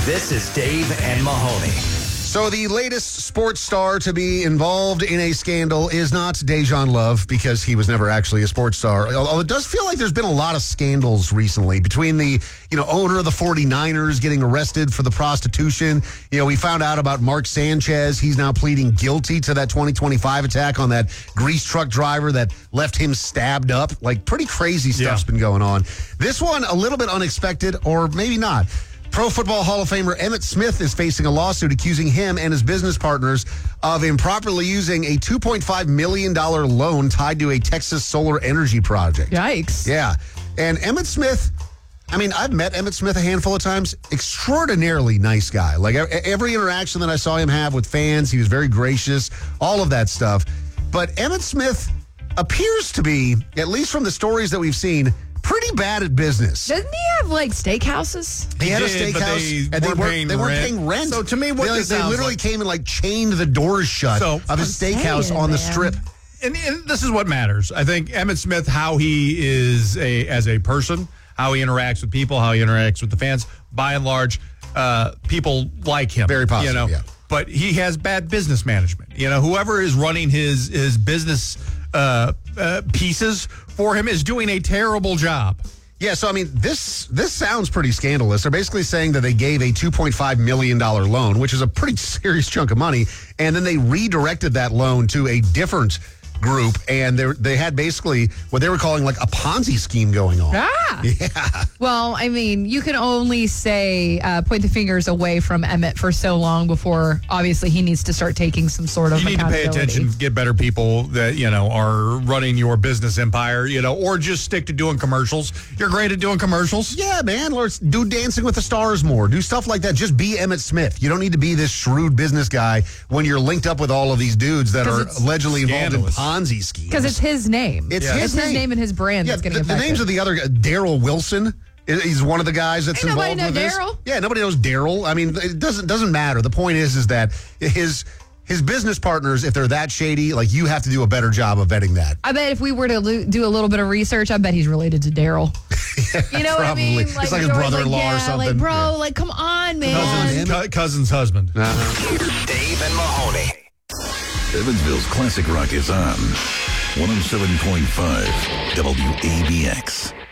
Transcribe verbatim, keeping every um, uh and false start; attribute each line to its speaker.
Speaker 1: This is Dave and Mahoney.
Speaker 2: So the latest sports star to be involved in a scandal is not Dejan Love, because he was never actually a sports star. Although it does feel like there's been a lot of scandals recently between the, you know, owner of the forty-niners getting arrested for the prostitution. You know, we found out about Mark Sanchez. He's now pleading guilty to that twenty twenty-five attack on that grease truck driver that left him stabbed up. Like, pretty crazy stuff's yeah. been going on. This one, a little bit unexpected, or maybe not. Pro Football Hall of Famer Emmitt Smith is facing a lawsuit accusing him and his business partners of improperly using a two point five million dollars loan tied to a Texas solar energy project.
Speaker 3: Yikes.
Speaker 2: Yeah. And Emmitt Smith, I mean, I've met Emmitt Smith a handful of times. Extraordinarily nice guy. Like, every interaction that I saw him have with fans, he was very gracious, all of that stuff. But Emmitt Smith appears to be, at least from the stories that we've seen, pretty bad at business.
Speaker 3: Doesn't he have, like, steakhouses?
Speaker 2: He, he had
Speaker 4: did,
Speaker 2: a steakhouse,
Speaker 4: they
Speaker 2: and they weren't,
Speaker 4: paying
Speaker 2: they weren't
Speaker 4: rent.
Speaker 2: paying rent.
Speaker 4: So, to me, what
Speaker 2: they,
Speaker 4: this
Speaker 2: they
Speaker 4: sounds
Speaker 2: literally
Speaker 4: like,
Speaker 2: came and, like, chained the doors shut
Speaker 4: so,
Speaker 2: of his steakhouse
Speaker 3: saying,
Speaker 2: on the
Speaker 3: man.
Speaker 2: strip.
Speaker 4: And, and this is what matters. I think Emmitt Smith, how he is a as a person, how he interacts with people, how he interacts with the fans, by and large, uh, people like him.
Speaker 2: Very positive,
Speaker 4: you know?
Speaker 2: yeah.
Speaker 4: But he has bad business management. You know, whoever is running his, his business uh, uh, pieces for him is doing a terrible job.
Speaker 2: Yeah, so, I mean, this this sounds pretty scandalous. They're basically saying that they gave a two point five million dollars loan, which is a pretty serious chunk of money, and then they redirected that loan to a different group, and they they had basically what they were calling, like, a Ponzi scheme going on.
Speaker 3: Ah!
Speaker 2: Yeah.
Speaker 3: Well, I mean, you can only say, uh, point the fingers away from Emmitt for so long before, obviously, he needs to start taking some sort of
Speaker 4: You need to pay
Speaker 3: accountability.
Speaker 4: attention, get better people that, you know, are running your business empire, you know, or just stick to doing commercials. You're great at doing commercials.
Speaker 2: Yeah, man. Let's do Dancing with the Stars more. Do stuff like that. Just be Emmitt Smith. You don't need to be this shrewd business guy when you're linked up with all of these dudes that are
Speaker 3: it's
Speaker 2: allegedly involved in
Speaker 4: scandalous.
Speaker 2: Ponzi schemes.
Speaker 3: Because it's his name.
Speaker 2: It's
Speaker 3: Yeah.
Speaker 2: his
Speaker 3: It's
Speaker 2: name.
Speaker 3: his name and his brand
Speaker 2: Yeah,
Speaker 3: that's getting
Speaker 2: the, the
Speaker 3: affected.
Speaker 2: names of the other guy, Daryl Wilson. He's one of the guys that's
Speaker 3: Ain't nobody
Speaker 2: involved
Speaker 3: know
Speaker 2: with this.
Speaker 3: Daryl.
Speaker 2: Yeah, nobody knows Daryl. I mean, it doesn't doesn't matter. The point is, is that his his business partners, if they're that shady, like, you have to do a better job of vetting that.
Speaker 3: I bet if we were to lo- do a little bit of research, I bet he's related to Daryl.
Speaker 2: Yeah,
Speaker 3: You know
Speaker 2: probably.
Speaker 3: what I mean?
Speaker 2: It's like his
Speaker 3: George,
Speaker 2: brother-in-law
Speaker 3: yeah,
Speaker 2: or something.
Speaker 3: Like, bro,
Speaker 2: Yeah.
Speaker 3: like, come on, man.
Speaker 4: Cousin's,
Speaker 2: him.
Speaker 4: cu- cousin's husband.
Speaker 2: Uh-huh.
Speaker 1: Dave and Mahoney.
Speaker 5: Evansville's classic rock is on one oh seven point five W A B X.